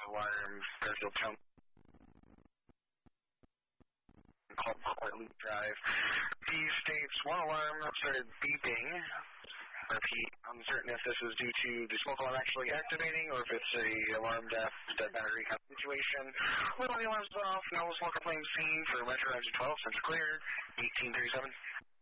alarm, Fairfield Town. Called Parkway Loop Drive. He states one alarm started beeping. Repeat, uncertain if this is due to the smoke alarm actually activating or if it's a alarm dead battery kind of situation. One of the alarms went off, no smoke or flame seen for Metro Engine 12, since cleared, 1837.